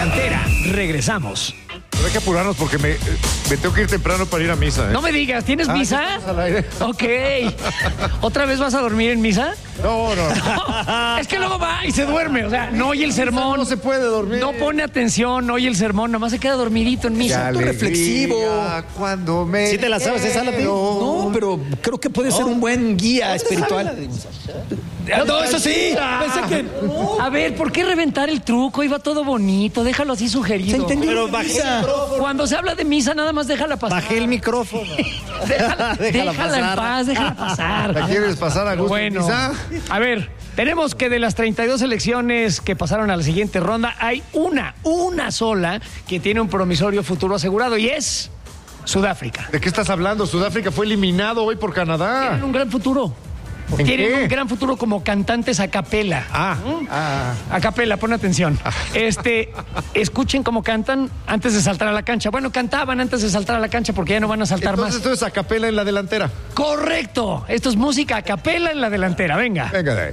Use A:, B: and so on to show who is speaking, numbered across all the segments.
A: delantera. Regresamos.
B: Pero hay que apurarnos porque me tengo que ir temprano para ir a misa.
A: No me digas, ¿tienes misa?
B: Al aire.
A: Ok. ¿Otra vez vas a dormir en misa?
B: No.
A: Es que luego va y se duerme. O sea, no oye el sermón.
B: No se puede dormir.
A: No pone atención, no oye el sermón. Nomás se queda dormidito en misa.
C: Reflexivo.
B: Cuando me...
D: ¿Sí te la sabes esa, Lati?
C: No, pero creo que puede ser un buen guía espiritual. No, eso sí. Pensé que...
A: A ver, ¿por qué reventar el truco? Iba todo bonito, déjalo así sugerido.
C: Se entendió.
D: Pero bajé el micrófono.
A: Cuando se habla de misa, nada más déjala pasar.
D: Bajé el micrófono.
A: Déjala en
D: pasar.
A: paz, déjala pasar.
B: ¿La quieres pasar a gusto en
A: Bueno,
B: misa?
A: a ver, tenemos que de las 32 selecciones que pasaron a la siguiente ronda, hay una sola que tiene un promisorio futuro asegurado y es Sudáfrica.
B: ¿De qué estás hablando? Sudáfrica fue eliminado hoy por Canadá.
A: Tienen un gran futuro.
B: ¿En
A: Tienen
B: qué?
A: un gran futuro como cantantes a capela. A capela, pon atención. Escuchen cómo cantan antes de saltar a la cancha. Bueno, cantaban antes de saltar a la cancha porque ya no van a saltar
B: Entonces
A: más.
B: esto es a capela en la delantera.
A: Correcto. Esto es música a capela en la delantera. Venga.
B: Venga de ahí.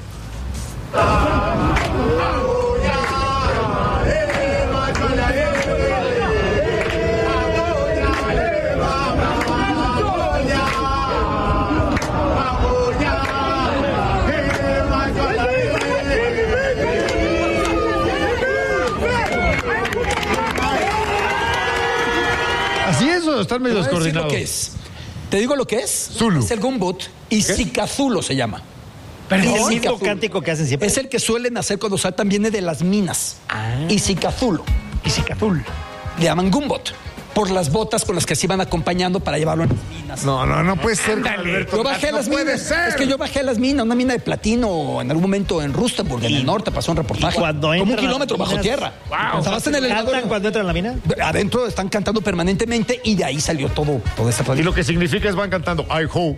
B: Así es, o están medio
C: Te voy a decir
B: descoordinados.
C: lo que es. ¿Te digo lo que es?
B: Zulu.
C: Es el gumbut y Sikazulo se llama.
D: El
A: Perdón.
D: mismo cántico que hacen siempre.
C: Es el que suelen hacer cuando saltan, viene de las minas. Y Sikazulo.
A: Y Azul.
C: Le llaman gumbot. Por las botas con las que se iban acompañando para llevarlo a las minas.
B: No puede ser.
A: Ándale.
B: Alberto.
C: Yo bajé a
B: No
C: las
B: puede
C: minas.
B: ser.
C: Es que yo bajé a las minas, una mina de platino en algún momento en Rustenburg, en el norte, pasó un reportaje.
D: y cuando
C: como un
D: entran
C: kilómetro
D: las
C: bajo
D: minas-
C: tierra.
A: Wow.
C: Estabas en el
D: ¿Cantan
C: elevador.
D: cuando entran a la mina?
C: Adentro están cantando permanentemente y de ahí salió toda esta
B: Y
C: tradición.
B: lo que significa es van cantando I hope,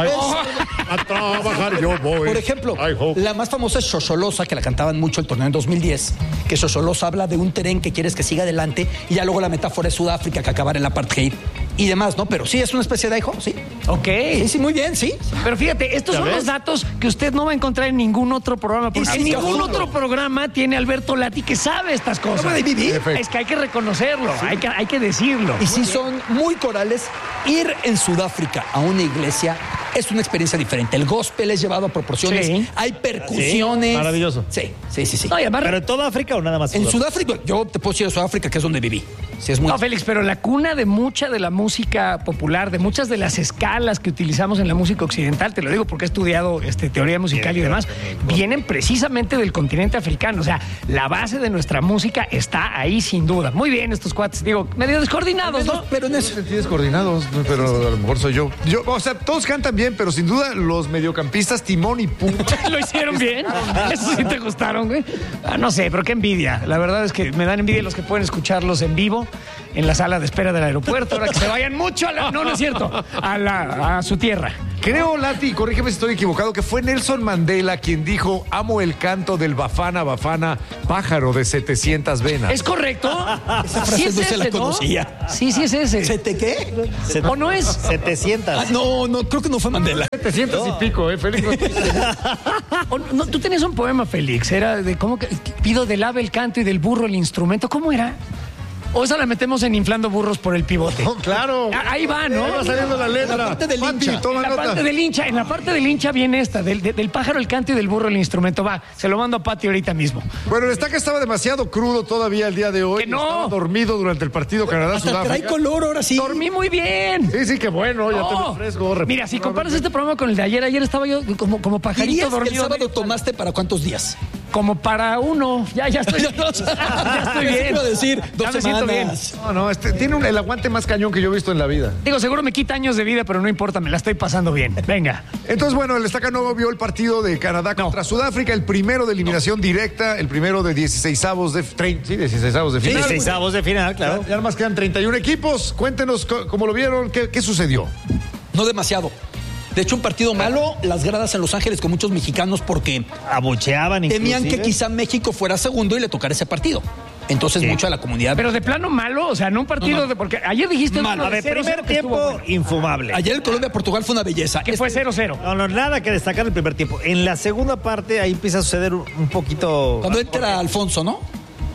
B: a trabajar yo voy.
C: Por ejemplo,
B: I hope.
C: la más famosa es Xoxolosa, que la cantaban mucho el torneo en 2010, que Xoxolosa habla de un tren que quieres que siga adelante y ya luego la metáfora es Sudáfrica, que acabar el apartheid y demás, ¿no? Pero sí, es una especie de hijo, sí.
A: Ok.
C: Sí, muy bien, sí.
A: Pero fíjate, estos son los datos que usted no va a encontrar en ningún otro programa. Porque
C: Y
A: en
C: sí,
A: ningún
C: seguro.
A: otro programa tiene Alberto Lati que sabe estas cosas.
C: ¿Cómo de vivir?
B: Perfecto.
A: Es que hay que reconocerlo, hay que decirlo.
C: Y sí son muy corales. Ir en Sudáfrica a una iglesia es una experiencia diferente. El gospel es llevado a proporciones.
A: Sí.
C: Hay percusiones.
D: Sí, maravilloso.
C: Sí.
A: No, y además-
D: ¿Pero en toda África o nada más?
C: En Sudáfrica, yo te puedo decir a Sudáfrica, que es donde viví. Sí, es muy...
A: No, Félix, pero la cuna de mucha de la música popular, de muchas de las escalas que utilizamos en la música occidental, te lo digo porque he estudiado teoría musical y demás, vienen precisamente del continente africano. O sea, la base de nuestra música está ahí sin duda. Muy bien estos cuates, digo, medio descoordinados, ¿no?
C: Pero en eso...
B: Sentí descoordinados, pero a lo mejor soy yo. O sea, todos cantan bien, pero sin duda los mediocampistas Timón y Pumba.
A: Lo hicieron bien. Eso sí te gustaron, güey. No sé, pero qué envidia. La verdad es que me dan envidia los que pueden escucharlos en vivo en la sala de espera del aeropuerto. Ahora que se vayan mucho a la... No, no es cierto. A su tierra.
B: Creo, Lati, corrígeme si estoy equivocado, que fue Nelson Mandela quien dijo: amo el canto del Bafana Bafana, pájaro de 700 venas.
A: ¿Es correcto?
C: Esa frase no se la conocía.
A: Sí, sí es ese.
C: ¿Se te qué?
A: ¿O no es?
D: 700.
C: Ah, no, creo que no fue Mandela.
B: 700 y pico, Félix.
A: No, tú tenías un poema, Félix. Era de cómo que pido del ave el canto y del burro el instrumento. ¿Cómo era? O esa la metemos en inflando burros por el pivote.
B: No, claro.
A: Ahí va, ¿no?
B: Ahí va saliendo la letra.
C: La parte del
B: Pati,
C: hincha.
B: toma
A: En la
B: nota.
A: parte del hincha, en la parte del hincha viene esta, del pájaro el canto y del burro el instrumento. Va, se lo mando a Pati ahorita mismo.
B: Bueno, el Estaca estaba demasiado crudo todavía el día de hoy.
A: ¡Que no!
B: Estaba dormido durante el partido
C: Hasta trae
B: Canadá-Sudáfrica.
C: color ahora sí.
A: Dormí muy bien.
B: Sí, qué bueno, ya te
A: No.
B: refresco.
A: Mira, si comparas este programa con el de ayer estaba yo como pajarito
C: ¿Dirías que el
A: dormido.
C: sábado tomaste para cuántos días?
A: Como para uno. Ya estoy. ya estoy
C: Eso
A: bien.
C: iba a decir,
A: Ya
C: 2
A: me siento bien.
C: semanas.
B: No, tiene el aguante más cañón que yo he visto en la vida.
A: Digo, seguro me quita años de vida, pero no importa, me la estoy pasando bien. Venga.
B: Entonces, bueno, el Estaca no vio el partido de Canadá contra Sudáfrica, el primero de eliminación directa, el primero de 16avos de final.
D: 16avos de final, claro.
B: Ya nada más quedan 31 equipos. Cuéntenos cómo lo vieron, qué sucedió.
C: No demasiado. De hecho, un partido malo, las gradas en Los Ángeles con muchos mexicanos porque
D: Abucheaban
C: temían que
D: inclusive.
C: quizá México fuera segundo y le tocara ese partido. Entonces, mucho a la comunidad.
A: Pero de plano malo, o sea, no un partido
C: No.
A: de. Porque ayer dijiste
C: Malo.
A: uno
D: A ver,
A: 0-0
D: primer
A: que estuvo
D: tiempo
A: bueno.
D: infumable.
C: Ayer el Colombia-Portugal fue una belleza.
A: Que fue 0-0.
D: No, nada que destacar en el primer tiempo. En la segunda parte ahí empieza a suceder un poquito...
C: Cuando entra Alfonso, ¿no?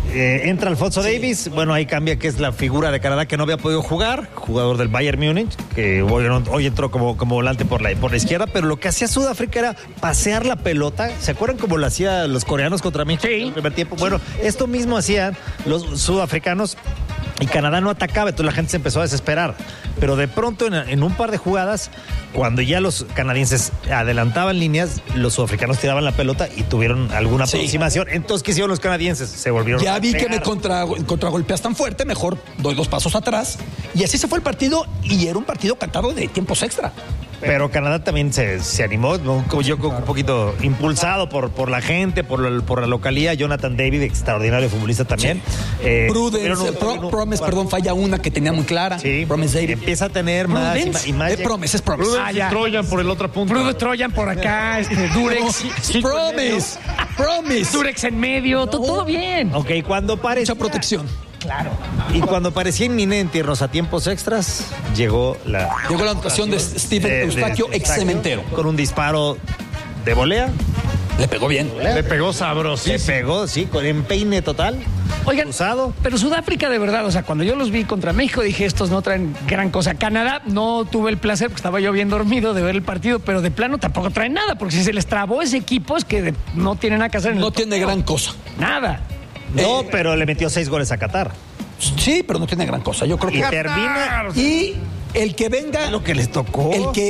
D: Entra Alfonso Davies, bueno, ahí cambia que es la figura de Canadá que no había podido jugar, jugador del Bayern Múnich, que hoy entró como volante por la izquierda, pero lo que hacía Sudáfrica era pasear la pelota. ¿Se acuerdan cómo lo hacían los coreanos contra México en el primer tiempo? Bueno, esto mismo hacían los sudafricanos y Canadá no atacaba, entonces la gente se empezó a desesperar. Pero de pronto en un par de jugadas, cuando ya los canadienses adelantaban líneas, los sudafricanos tiraban la pelota y tuvieron alguna aproximación. Entonces, ¿qué hicieron los canadienses? Se volvieron
C: ya
D: a
C: vi
D: pegar.
C: que me contragolpeas tan fuerte, mejor doy 2 pasos atrás. Y así se fue el partido y era un partido cantado de tiempos extra.
D: Pero Canadá también se animó, ¿no? Yo un poquito impulsado por la gente, por la localía. Jonathan David, extraordinario futbolista también.
C: Prudence, Promise, falla una que tenía muy clara.
D: Sí,
C: Promise David.
D: empieza a tener más y más.
C: Es Promise.
B: Prudence y Troyan por el otro punto.
A: Prudence, Troyan por acá, Durex.
C: Promise.
A: Durex en medio, todo bien.
D: Ok, cuando parecía...
C: Mucha protección.
A: Claro.
D: Y cuando parecía inminente irnos a tiempos extras, llegó la
C: anotación de Steven Eustaquio, ex Cementero.
D: Con un disparo de volea.
C: Le pegó bien.
B: Le pegó sabroso.
D: Le pegó, sí, con empeine total.
A: Oigan,
D: Cruzado.
A: pero Sudáfrica de verdad, o sea, cuando yo los vi contra México dije, estos no traen gran cosa. Canadá no tuve el placer, porque estaba yo bien dormido de ver el partido, pero de plano tampoco traen nada, porque si se les trabó ese equipo es que no tienen nada que hacer en
C: No
A: el
C: tiene gran cosa.
A: Nada.
D: No, pero le metió 6 goles a Qatar.
C: Sí, pero no tiene gran cosa. Yo creo
D: Y
C: que
D: termina...
C: Y el que venga,
D: lo que les tocó.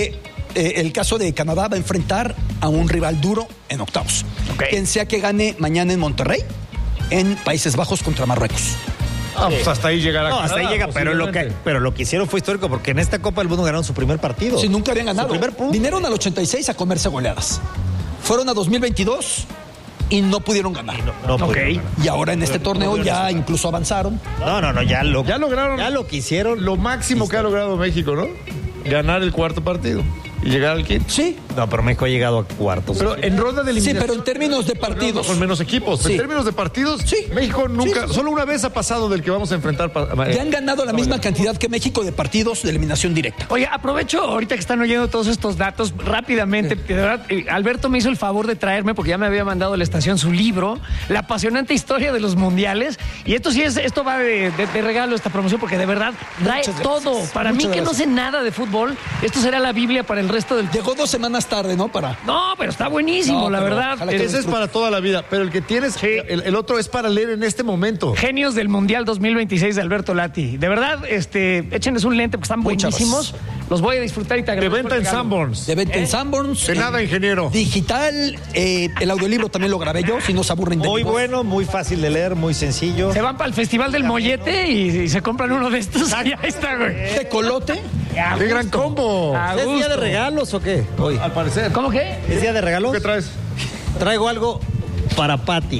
C: el caso de Canadá va a enfrentar a un rival duro en octavos.
A: Ok.
C: Quien sea que gane mañana en Monterrey, en Países Bajos contra Marruecos.
B: Pues hasta ahí llegará.
D: No, hasta ahí llega, pero lo que hicieron fue histórico porque en esta Copa del Mundo ganaron su primer partido.
C: Si nunca habían ganado.
D: Su primer punto.
C: Vinieron al 86 a comerse goleadas. Fueron a 2022 y no pudieron ganar.
D: No pudieron ganar.
C: Y ahora en este torneo ya incluso avanzaron.
D: No, ya
B: lograron.
D: Ya lo que hicieron.
B: Lo máximo que ha logrado México, ¿no? Ganar el cuarto partido y llegar al quinto.
C: Sí.
D: No, pero México ha llegado a cuartos.
B: Pero en ronda de
C: Sí,
B: eliminación.
C: pero en términos de partidos.
B: Con menos equipos.
C: Sí.
B: En términos de partidos,
C: Sí.
B: México nunca,
C: Sí.
B: solo una vez ha pasado del que vamos a enfrentar.
C: Ya han ganado la misma cantidad que México de partidos de eliminación directa.
A: Oye, aprovecho ahorita que están oyendo todos estos datos rápidamente. De verdad, Alberto me hizo el favor de traerme, porque ya me había mandado a la estación su libro, La apasionante historia de los mundiales. Y esto va de regalo, esta promoción, porque de verdad trae
C: Muchas gracias.
A: todo. Para mí,
C: Muchas
A: que no
C: gracias.
A: sé nada de fútbol, esto será la Biblia para el resto del...
C: Llegó 2 semanas tarde, ¿no?
A: No, pero está buenísimo,
C: No,
A: la
C: pero
A: verdad.
C: ojalá que
B: Ese es para toda la vida, pero el que tienes, el otro es para leer en este momento.
A: Genios del Mundial 2026 de Alberto Lati. De verdad, échenles un lente porque están
C: Muchas
A: buenísimos. Los voy a disfrutar y te
B: De
A: agradezco.
B: venta
A: el
B: en
A: regalo.
B: Sanborns.
C: De venta en Sanborns.
B: De nada, ingeniero.
C: Digital. El audiolibro también lo grabé yo, si no se aburren de
D: Muy
C: mi voz.
D: bueno, muy fácil de leer, muy sencillo.
A: Se van para el Festival del Mollete y se compran uno de estos. Y ahí está, güey.
C: Tecolote.
A: A
B: ¡Qué gran
A: gusto.
B: combo!
A: A
D: ¿Es día
A: gusto.
D: de regalos o qué? Hoy.
B: Al parecer.
A: ¿Cómo qué?
D: ¿Es día de regalos?
B: ¿Qué traes?
D: Traigo algo para Pati.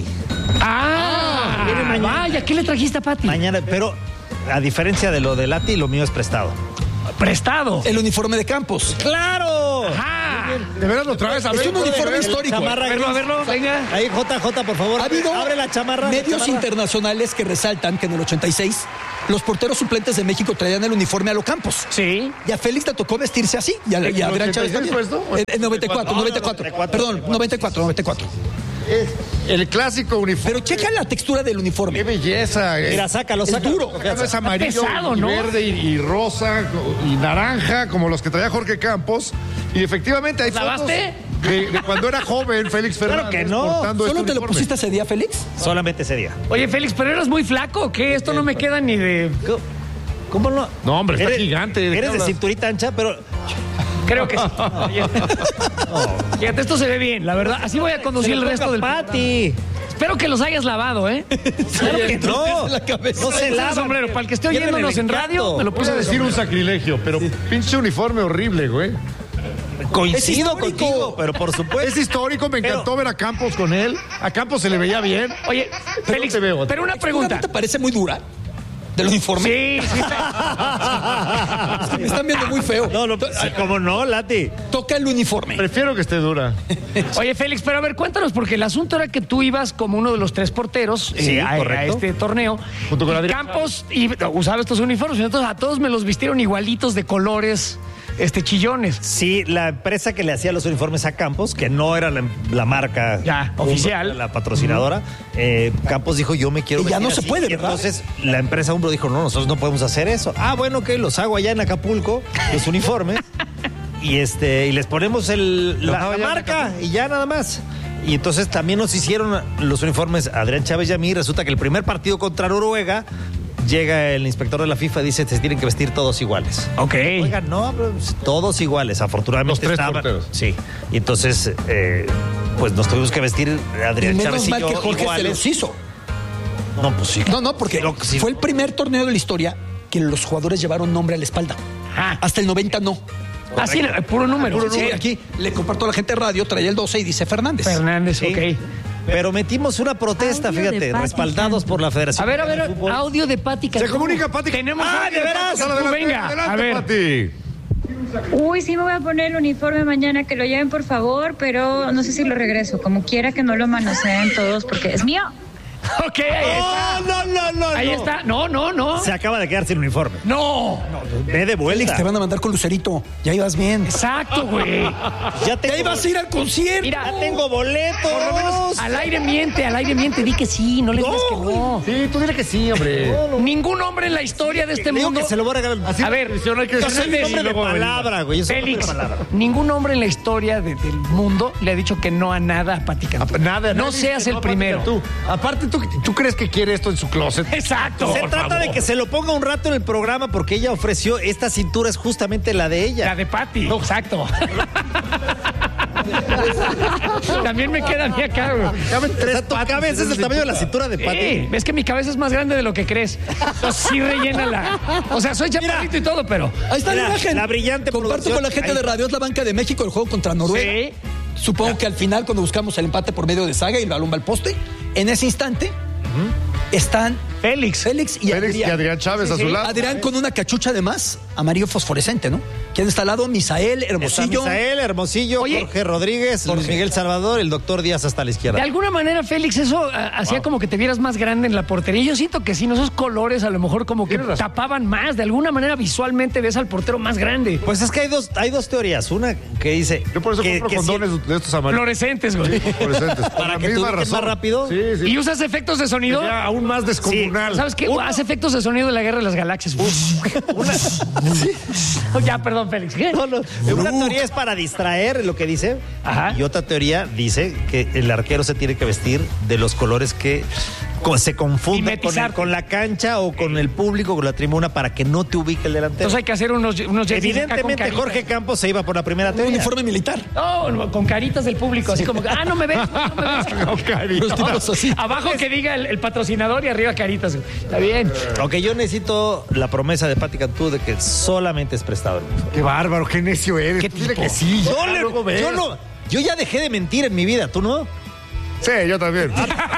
A: Viene mañana. Vaya, ¿qué le trajiste a Pati?
D: Mañana, pero a diferencia de lo de Lati, lo mío es prestado.
A: Prestado.
C: El uniforme de Campos.
D: ¡Claro!
A: Ajá.
B: ¿De veras lo traes? A
C: Es
B: ver,
C: un
B: ¿puedo
C: uniforme
B: ver?
C: histórico.
D: Chamarra
A: A verlo, venga.
D: Ahí, JJ, por favor.
C: Ha habido
D: Abre la chamarra.
C: medios internacionales que resaltan que en el 86 los porteros suplentes de México traían el uniforme a lo Campos.
A: Sí.
C: Y a Félix le tocó vestirse así. Y a
B: ¿En
C: Adrián
B: el
C: Chávez
B: 86
C: también.
B: puesto?
C: En 94. Perdón, 94.
B: Es el clásico uniforme.
C: Pero checa la textura del
B: ¡Qué
C: uniforme.
B: belleza!
D: Mira, sácalo.
C: Es duro.
B: Es amarillo,
A: pesado,
B: y
A: ¿no?
B: verde y rosa y naranja, como los que traía Jorge Campos. Y efectivamente hay fotos
A: ¿Lavaste?
B: de cuando era joven Félix
D: Claro
B: Fernández.
D: que no.
B: portando
C: ¿Solo
B: este
C: te lo
B: uniforme.
C: pusiste ese día, Félix?
D: Solamente ese día.
A: Oye, Félix, ¿pero eras muy flaco o qué? Esto no me queda ni de...
D: ¿Cómo no?
B: No, hombre, está gigante. ¿De qué
D: Eres de
B: hablas?
D: cinturita ancha, pero
A: Creo que sí. Fíjate, esto se ve bien, la verdad. Así voy a conducir el resto del...
D: Pati.
A: Espero que los hayas lavado, ¿eh?
D: Claro que no.
C: La cabeza.
D: No se
A: El
D: lava.
A: sombrero, para el que esté
D: Pierde el
A: oyéndonos en
D: encanto.
A: radio, me lo
B: Voy
A: puse
B: a
A: de
B: decir un sacrilegio, pero pinche uniforme horrible, güey.
D: Coincido
C: Es histórico.
D: contigo, pero por supuesto.
B: Es histórico, me encantó ver a Campos con él. A Campos se le veía bien.
A: Oye, Félix,
B: te veo.
A: pero una
C: ¿No
A: pregunta.
C: te parece muy dura? ¿Del uniforme?
A: Sí, sí.
C: Me están viendo muy feo.
D: No, sí, ¿cómo no, Lati?
C: Toca el uniforme.
B: Prefiero que esté dura.
A: Oye, Félix, pero a ver, cuéntanos, porque el asunto era que tú ibas como uno de los 3 porteros
D: Sí,
A: a
D: correcto.
A: este torneo.
B: Junto con
A: Y
B: Adrián.
A: Campos usaba estos uniformes, entonces a todos me los vistieron igualitos de colores. chillones.
D: Sí, la empresa que le hacía los uniformes a Campos, que no era la marca
A: Ya, oficial.
D: la patrocinadora, Campos dijo, yo me quiero
C: Y ya
D: vestir
C: no se
D: así.
C: puede,
D: Y
C: ¿verdad?
D: entonces la empresa Umbro dijo, no, nosotros no podemos hacer eso. Ah, bueno, ok, los hago allá en Acapulco, los uniformes, y les ponemos la marca y ya nada más. Y entonces también nos hicieron los uniformes Adrián Chávez y a mí. Resulta que el primer partido contra Noruega, llega el inspector de la FIFA y dice, se tienen que vestir todos iguales.
A: Ok.
D: Oigan, no, todos iguales. Afortunadamente
B: Los tres
D: estaban.
B: porteros.
D: Sí. Y entonces, pues nos tuvimos que vestir
C: Y
D: Adrián Chávez
C: menos
D: y
C: mal
D: yo
C: que Jorge se
D: iguales.
C: los hizo.
D: No, pues sí.
C: No, porque
D: Sí.
C: fue el primer torneo de la historia que los jugadores llevaron nombre a la espalda.
A: Ah.
C: Hasta el 90 no.
A: Así, puro número.
C: Sí,
A: Sí.
C: aquí le comparto a la gente de radio, traía el 12 y dice Fernández.
A: Fernández,
D: Sí.
A: ok.
D: Pero metimos una protesta,
E: Audio de
D: fíjate,
E: Pati
D: respaldados
E: Cantú.
D: por la Federación.
A: A ver,
D: Mexicana de Fútbol.
A: audio de Pati Cantú.
B: Se comunica Pati.
A: Tenemos
D: Ah,
A: audio
D: ¿de veras?
A: Pati Cantú.
B: Adelante,
A: Venga,
B: adelante,
A: a ver.
B: Pati.
E: Uy, sí me voy a poner el uniforme mañana, que lo lleven por favor, pero no sé si lo regreso. Como quiera que no lo manoseen todos porque es mío.
A: Ok, ahí está.
D: No.
A: Ahí está. No.
D: Se acaba de quedar sin uniforme.
A: No.
D: Ve de vuelta.
C: Félix, te van a mandar con Lucerito. Ya ibas bien.
A: Exacto, güey.
D: Ya tengo,
C: Ya ibas a ir al concierto.
A: Mira,
D: ya tengo boletos.
A: por lo menos al aire miente. Di que sí, no le digas que no.
B: Sí, tú dile que sí, hombre.
A: Ningún hombre en la historia de este
D: Digo
A: mundo.
D: que se lo voy a regalar.
A: A ver,
B: hay que
D: Yo soy un
A: Fernández,
D: hombre de
B: luego
D: palabra, güey. Yo soy un hombre de
A: Félix,
D: palabra.
A: ningún hombre en la historia del mundo le ha dicho que no a nada a Pati Cantú.
B: Nada,
A: No
B: nadie
A: seas
B: dice
A: el
B: no,
A: primero.
B: Pati Cantú. Aparte, ¿tú crees que quiere esto en su closet?
A: Exacto.
D: Se
A: por
D: trata
A: favor.
D: de que se lo ponga un rato en el programa porque ella ofreció esta cintura, es justamente la de ella.
A: La de Pati. Exacto. También me queda a mí acá, güey.
D: Exacto, cabe, ese es el tamaño de la cintura de Pati.
A: Sí, ves que mi cabeza es más grande de lo que crees. Entonces sí rellena la. O sea, soy chaparrito y todo, pero.
C: Ahí está
D: Mira,
C: la imagen.
D: la brillante
C: Comparto
D: producción.
C: con la gente
D: Ahí
C: de
D: está.
C: radio, es la banca de México, el juego contra Noruega.
A: Sí.
C: Supongo que al final, cuando buscamos el empate por medio de Saga y el balón va al poste, en ese instante están
A: Félix.
C: y
B: Félix y Adrián Chávez a su lado.
C: Adrián con una cachucha además amarillo fosforescente, ¿no? ¿Quién está al lado? Misael,
D: Está
C: Hermosillo.
D: Misael, Hermosillo,
A: Oye.
D: Jorge Rodríguez, Luis Miguel Salvador, el doctor Díaz hasta la
A: De
D: izquierda.
A: alguna manera, Félix, eso hacía como que te vieras más grande en la portería. Yo siento que sí, ¿no? Esos colores a lo mejor como que
B: Tienes razón.
A: tapaban más. De alguna manera visualmente ves al portero más grande.
D: Pues es que hay dos teorías. Una que dice
B: Yo por eso
D: que,
B: compro
D: que si-
B: condones de estos amarillos.
A: Fluorescentes, güey.
B: Fluorescentes. Por
D: Para
B: la
D: que
B: misma
D: te ubiques
B: razón.
D: más rápido.
B: Sí, sí.
A: ¿Y usas efectos de sonido?
B: Ya, aún más descomunal.
A: ¿Sabes qué? Hace efectos de sonido de la Guerra de las Galaxias. Ya, perdón, Félix. ¿Qué?
D: No, una teoría es para distraer lo que dice.
A: Ajá.
D: Y otra teoría dice que el arquero se tiene que vestir de los colores que se confundan
A: Mimetizar.
D: con la cancha o con el público, con la tribuna, para que no te ubique el delantero.
A: Entonces hay que hacer unos jerseys acá con
D: Evidentemente
A: caritas.
D: Jorge Campos se iba por la primera
C: Un
D: teoría.
C: uniforme militar.
A: No, con caritas del público, así como, no me ves, no me ves.
B: No, cariño.
C: Los tipos así.
A: Abajo que diga el patrocinador y arriba caritas. Está bien.
D: Aunque yo necesito la promesa de Pati Cantú de que solamente es prestado el uniforme.
B: Qué bárbaro, qué necio eres.
A: ¿Qué
B: Tú dile
A: tipo?
B: que sí.
D: Yo,
B: ya, luego ves.
D: yo ya dejé de mentir en mi vida, ¿tú no?
B: Sí, yo también.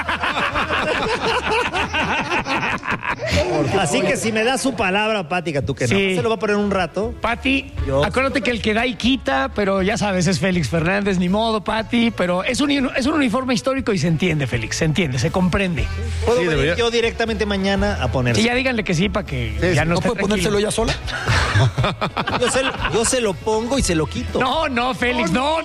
D: Así que si me das su palabra, Pati Cantú, que
A: Sí.
D: no se lo va a poner un rato.
A: Pati,
D: Yo-
A: acuérdate que el que da y quita, pero ya sabes, es Félix Fernández, ni modo, Pati, pero es un uniforme histórico y se entiende, Félix, se entiende, se comprende.
D: Puedo
B: Sí,
D: venir
B: debería.
D: yo directamente mañana a ponerse.
A: Y ya díganle que sí, para que
B: Sí,
A: ya
B: sí.
A: no
C: ¿No
A: esté
C: puede ponérselo
A: tranquilo.
C: ya sola?
D: Yo se lo pongo y se lo quito.
A: No, Félix, no.